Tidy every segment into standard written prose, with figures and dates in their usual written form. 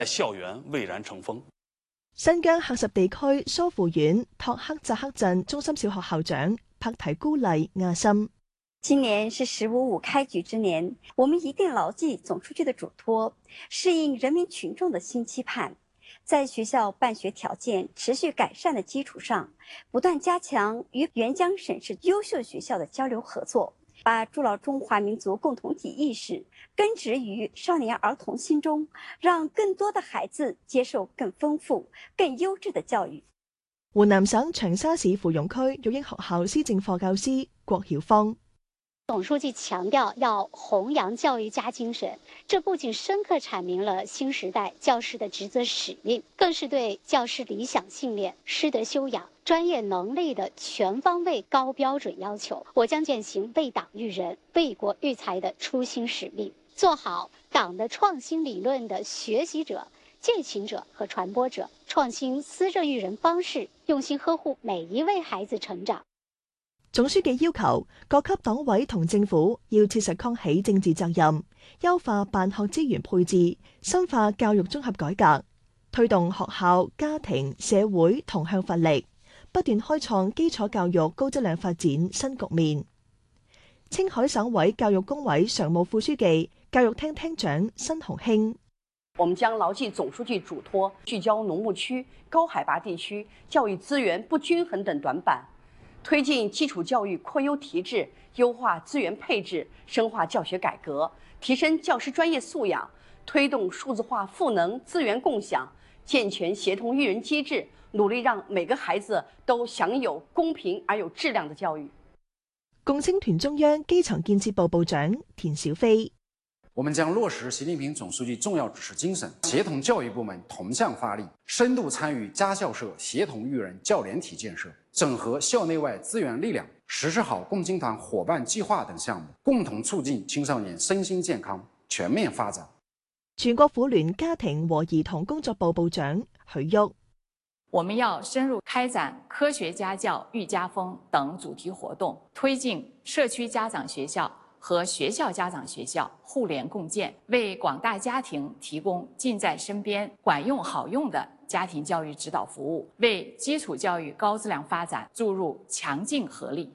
校園蔚然成風。 新疆喀什地區蘇扶縣托克扎克鎮中心小學校長帕提姑麗亞森： 今年是“15.5”開局之年，我們一定牢記總書記的囑託，適應人民群眾的新期盼，在學校辦學條件持續改善的基礎上，不斷加強與援疆省市優秀學校的交流合作，把築牢中華民族共同體意識根植於少年兒童心中，讓更多的孩子接受更豐富、更優質的教育。 湖南省長沙市芙蓉區育英學校思政課教師郭曉芳： 總書記強調要弘揚教育家精神，這不僅深刻闡明了新時代教師的職責使命，更是對教師理想信念、師德修養、專業能力的全方位高標準要求。我將踐行為黨育人、為國育才的初心使命，做好黨的創新理論的學習者、踐行者和傳播者，創新思政育人方式，用心呵護每一位孩子成長。 總書記要求各級黨委同政府要切實扛起政治責任，優化辦學資源配置，深化教育綜合改革，推動學校、家庭、社會同向發力，不斷開創基礎教育高質量發展新局面。青海省委教育工委常務副書記、教育廳廳長申鴻興： 我們將牢記總書記囑託，聚焦農牧區、高海拔地區教育資源不均衡等短板，推進基礎教育擴優提質，優化資源配置，深化教學改革，提升教師專業素養，推動數字化賦能資源共享，健全協同育人機制，努力讓每個孩子都享有公平而有質量的教育。 共青團中央基層建設部部長田小飛： 我們將落實習近平總書記重要指示精神，協同教育部門同向發力，深度參與家校社協同育人教聯體建設，整合校內外資源力量，實施好共青團夥伴計劃等項目，共同促進青少年身心健康全面發展。 全國婦聯家庭和兒童工作部部長許旭： 我們要深入開展科學家教、育家風等主題活動，推進社區家長學校和學校家長學校互聯共建，為廣大家庭提供近在身邊、管用好用的家庭教育指導服務，為基礎教育高質量發展注入強勁合力。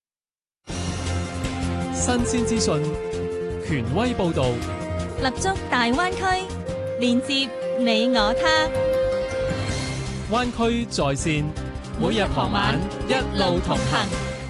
新鮮資訊，權威報導， 立足大灣區，連接你我他。 灣區在線，每日傍晚一路同行。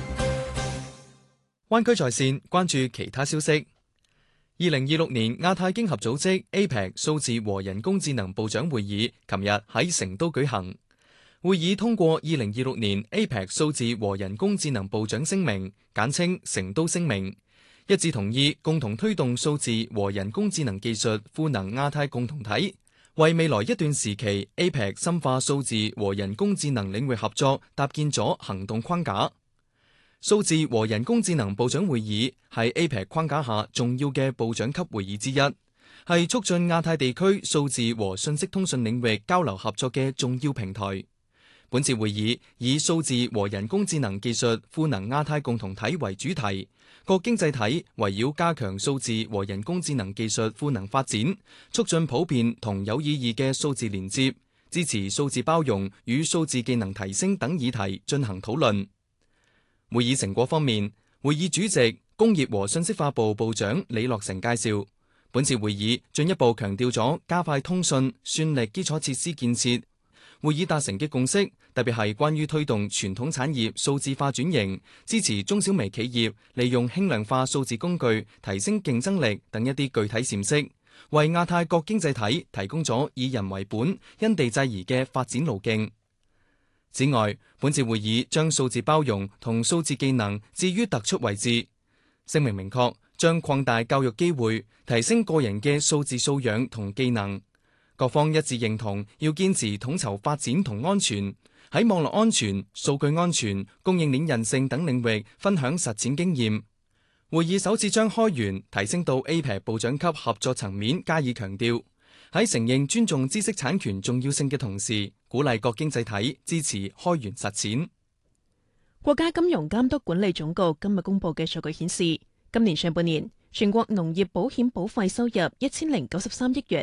灣區在線關注其他消息。2026年亞太經合組織 APEC 數字和人工智能部長會議，琴日喺成都舉行。會議通過2026年 APEC 數字和人工智能部長聲明，簡稱成都聲明，一致同意共同推動數字和人工智能技術賦能亞太共同體，為未來一段時期 APEC 深化數字和人工智能領域合作搭建咗行動框架。數字和人工智能部長會議係 APEC 框架下重要嘅部長級會議之一，係促進亞太地區數字和信息通訊領域交流合作嘅重要平台。本次會議以數字和人工智能技術賦能亞太共同體為主題，各經濟體圍繞加強數字和人工智能技術賦能發展，促進普遍同有意義嘅數字連接，支持數字包容與數字技能提升等議題進行討論。會議成果方面，會議主席工業和信息化部部長李樂成介紹，本次會議進一步強調咗加快通訊、算力基礎設施建設。會議達成嘅共識，特別係關於推動傳統產業數字化轉型，支持中小微企業利用輕量化數字工具提升競爭力等一啲具體闡釋，為亞太各經濟體提供咗以人為本、因地制宜嘅發展路徑。此外，本次會議將數字包容同數字技能置於突出位置，聲明明確將擴大教育機會，提升個人嘅數字素養同技能。各方一致認同要堅持統籌發展同安全，喺網絡安全、數據安全、供應鏈韌性等領域分享實踐經驗。會議首次將開源提升到 APEC 部長級合作層面加以強調，喺承認尊重知識產權重要性嘅同時，鼓勵各經濟體支持開源實踐。 國家金融監督管理總局今日公布嘅數據顯示，今年上半年全國農業保險保費收入1093億元，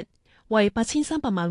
為8300萬